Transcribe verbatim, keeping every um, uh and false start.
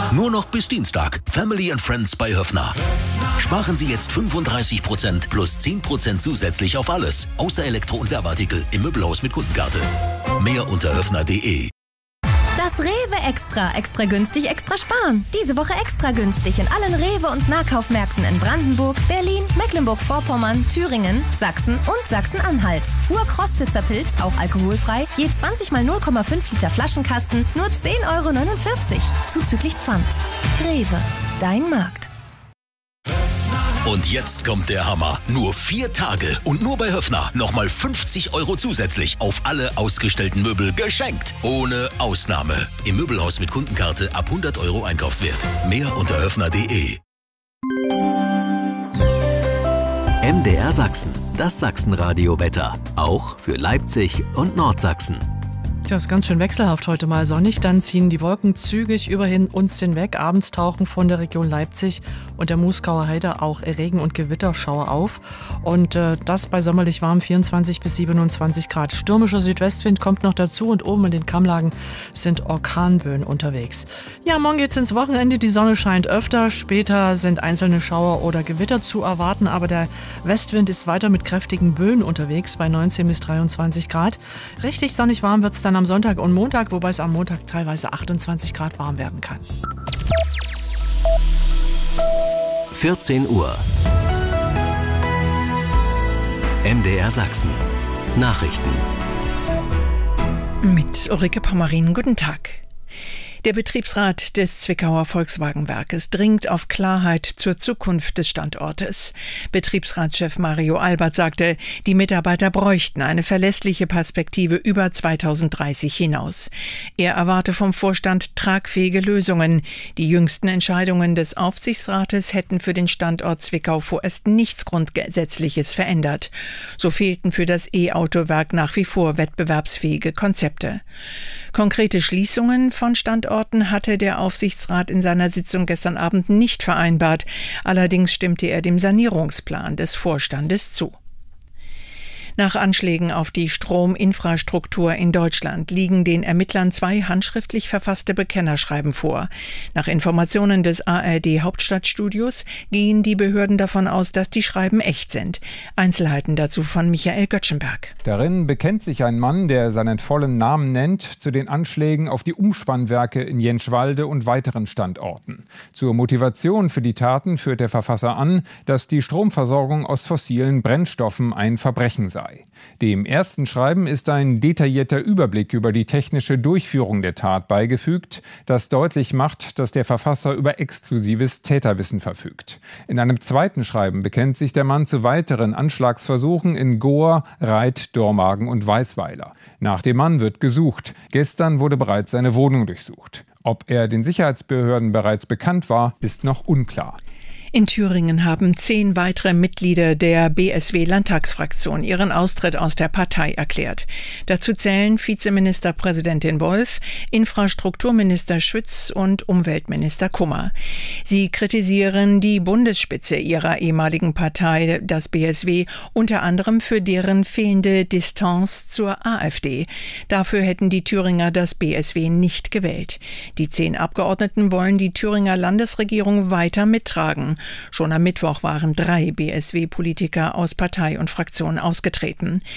Nur noch bis Dienstag. Family and Friends bei Höffner. Sparen Sie jetzt fünfunddreißig Prozent plus zehn Prozent zusätzlich auf alles. Außer Elektro- und Werbeartikel im Möbelhaus mit Kundenkarte. Mehr unter höffner punkt de. Das Rewe Extra. Extra günstig, extra sparen. Diese Woche extra günstig in allen Rewe- und Nahkaufmärkten in Brandenburg, Berlin, Mecklenburg-Vorpommern, Thüringen, Sachsen und Sachsen-Anhalt. Urkrostitzer Pilz, auch alkoholfrei, je zwanzig mal null Komma fünf Liter Flaschenkasten, nur zehn Euro neunundvierzig. Zuzüglich Pfand. Rewe, dein Markt. Und jetzt kommt der Hammer. Nur vier Tage und nur bei Höffner nochmal fünfzig Euro zusätzlich auf alle ausgestellten Möbel geschenkt. Ohne Ausnahme. Im Möbelhaus mit Kundenkarte ab hundert Euro Einkaufswert. Mehr unter höffner punkt de. M D R Sachsen, das Sachsenradio-Wetter. Auch für Leipzig und Nordsachsen. Ja, ist ganz schön wechselhaft heute mal sonnig. Dann ziehen die Wolken zügig über uns hinweg. Abends tauchen von der Region Leipzig und der Muskauer Heide auch Regen- und Gewitterschauer auf. Und äh, das bei sommerlich warm vierundzwanzig bis siebenundzwanzig Grad. Stürmischer Südwestwind kommt noch dazu und oben in den Kammlagen sind Orkanböen unterwegs. Ja, morgen geht's ins Wochenende. Die Sonne scheint öfter. Später sind einzelne Schauer oder Gewitter zu erwarten. Aber der Westwind ist weiter mit kräftigen Böen unterwegs bei neunzehn bis dreiundzwanzig Grad. Richtig sonnig warm wird's dann am Sonntag und Montag, wobei es am Montag teilweise achtundzwanzig Grad warm werden kann. vierzehn Uhr. M D R Sachsen. Nachrichten. Mit Ulrike Pommerin. Guten Tag. Der Betriebsrat des Zwickauer Volkswagenwerkes dringt auf Klarheit zur Zukunft des Standortes. Betriebsratschef Mario Albert sagte, die Mitarbeiter bräuchten eine verlässliche Perspektive über zweitausenddreißig hinaus. Er erwarte vom Vorstand tragfähige Lösungen. Die jüngsten Entscheidungen des Aufsichtsrates hätten für den Standort Zwickau vorerst nichts Grundgesetzliches verändert. So fehlten für das E-Auto-Werk nach wie vor wettbewerbsfähige Konzepte. Konkrete Schließungen von Standorten hatte der Aufsichtsrat in seiner Sitzung gestern Abend nicht vereinbart. Allerdings stimmte er dem Sanierungsplan des Vorstandes zu. Nach Anschlägen auf die Strominfrastruktur in Deutschland liegen den Ermittlern zwei handschriftlich verfasste Bekennerschreiben vor. Nach Informationen des A R D-Hauptstadtstudios gehen die Behörden davon aus, dass die Schreiben echt sind. Einzelheiten dazu von Michael Göttschenberg. Darin bekennt sich ein Mann, der seinen vollen Namen nennt, zu den Anschlägen auf die Umspannwerke in Jentschwalde und weiteren Standorten. Zur Motivation für die Taten führt der Verfasser an, dass die Stromversorgung aus fossilen Brennstoffen ein Verbrechen sei. Dem ersten Schreiben ist ein detaillierter Überblick über die technische Durchführung der Tat beigefügt, das deutlich macht, dass der Verfasser über exklusives Täterwissen verfügt. In einem zweiten Schreiben bekennt sich der Mann zu weiteren Anschlagsversuchen in Goa, Reit, Dormagen und Weißweiler. Nach dem Mann wird gesucht. Gestern wurde bereits seine Wohnung durchsucht. Ob er den Sicherheitsbehörden bereits bekannt war, ist noch unklar. In Thüringen haben zehn weitere Mitglieder der B S W-Landtagsfraktion ihren Austritt aus der Partei erklärt. Dazu zählen Vizeministerpräsidentin Wolf, Infrastrukturminister Schütz und Umweltminister Kummer. Sie kritisieren die Bundesspitze ihrer ehemaligen Partei, das B S W, unter anderem für deren fehlende Distanz zur AfD. Dafür hätten die Thüringer das B S W nicht gewählt. Die zehn Abgeordneten wollen die Thüringer Landesregierung weiter mittragen. Schon am Mittwoch waren drei B S W-Politiker aus Partei und Fraktion ausgetreten.